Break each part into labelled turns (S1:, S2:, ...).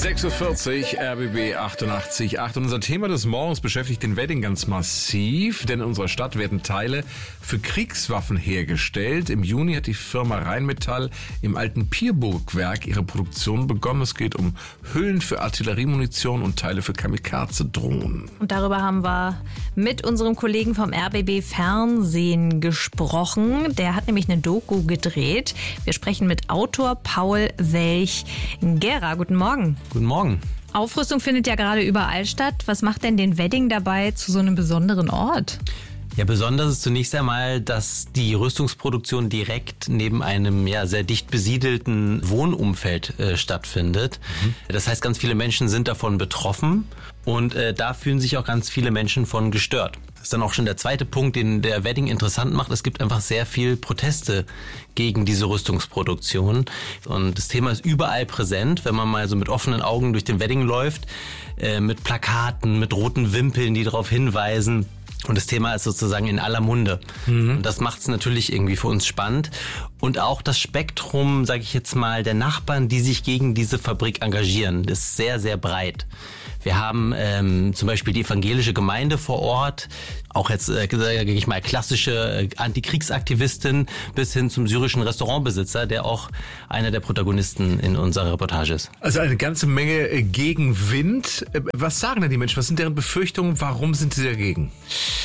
S1: 6:40 Uhr, RBB 88.8. Und unser Thema des Morgens beschäftigt den Wedding ganz massiv, denn in unserer Stadt werden Teile für Kriegswaffen hergestellt. Im Juni hat die Firma Rheinmetall im alten Pierburgwerk ihre Produktion begonnen. Es geht um Hüllen für Artilleriemunition und Teile für Kamikaze-Drohnen.
S2: Und darüber haben wir mit unserem Kollegen vom RBB Fernsehen gesprochen. Der hat nämlich eine Doku gedreht. Wir sprechen mit Autor Paul Welch-Gera. Guten Morgen.
S3: Guten Morgen.
S2: Aufrüstung findet ja gerade überall statt. Was macht denn den Wedding dabei zu so einem besonderen Ort?
S3: Ja, besonders ist zunächst einmal, dass die Rüstungsproduktion direkt neben einem sehr dicht besiedelten Wohnumfeld stattfindet. Das heißt, ganz viele Menschen sind davon betroffen und da fühlen sich auch ganz viele Menschen von gestört. Das ist dann auch schon der zweite Punkt, den der Wedding interessant macht. Es gibt einfach sehr viel Proteste gegen diese Rüstungsproduktion. Und das Thema ist überall präsent, wenn man mal so mit offenen Augen durch den Wedding läuft, mit Plakaten, mit roten Wimpeln, die darauf hinweisen. Und das Thema ist sozusagen in aller Munde. Und das macht es natürlich irgendwie für uns spannend. Und auch das Spektrum, sage ich jetzt mal, der Nachbarn, die sich gegen diese Fabrik engagieren, ist sehr, sehr breit. Wir haben zum Beispiel die evangelische Gemeinde vor Ort, auch jetzt, sage ich mal, klassische Antikriegsaktivistin bis hin zum syrischen Restaurantbesitzer, der auch einer der Protagonisten in unserer Reportage ist.
S1: Also eine ganze Menge Gegenwind. Was sagen denn die Menschen? Was sind deren Befürchtungen? Warum sind sie dagegen?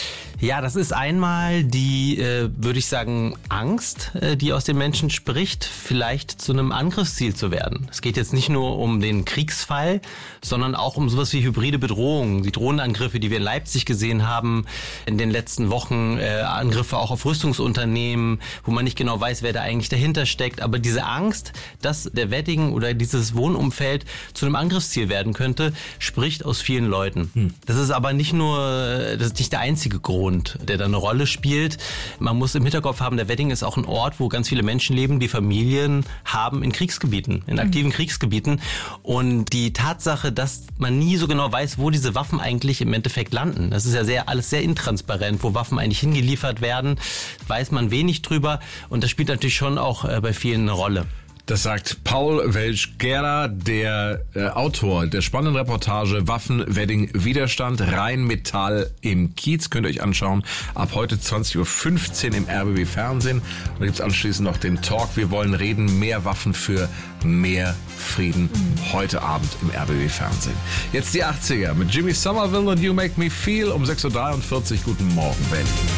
S3: Ja, das ist einmal die, würde ich sagen, Angst, die aus den Menschen spricht, vielleicht zu einem Angriffsziel zu werden. Es geht jetzt nicht nur um den Kriegsfall, sondern auch um sowas wie hybride Bedrohungen. Die Drohnenangriffe, die wir in Leipzig gesehen haben in den letzten Wochen, Angriffe auch auf Rüstungsunternehmen, wo man nicht genau weiß, wer da eigentlich dahinter steckt. Aber diese Angst, dass der Wedding oder dieses Wohnumfeld zu einem Angriffsziel werden könnte, spricht aus vielen Leuten. Das ist aber nicht der einzige Grund, der da eine Rolle spielt. Man muss im Hinterkopf haben, der Wedding ist auch ein Ort, wo ganz viele Menschen leben, die Familien haben in Kriegsgebieten, in aktiven Kriegsgebieten. Und die Tatsache, dass man nie so genau weiß, wo diese Waffen eigentlich im Endeffekt landen. Das ist ja alles sehr intransparent, wo Waffen eigentlich hingeliefert werden, weiß man wenig drüber. Und das spielt natürlich schon auch bei vielen eine Rolle.
S1: Das sagt Paul Welch-Gera, der Autor der spannenden Reportage Waffen, Wedding, Widerstand, Rheinmetall im Kiez. Könnt ihr euch anschauen. Ab heute 20:15 Uhr im RBB Fernsehen. Und da gibt's anschließend noch den Talk. Wir wollen reden. Mehr Waffen für mehr Frieden. Heute Abend im RBB Fernsehen. Jetzt die 80er mit Jimmy Somerville und You Make Me Feel um 6:43 Uhr. Guten Morgen, Berlin.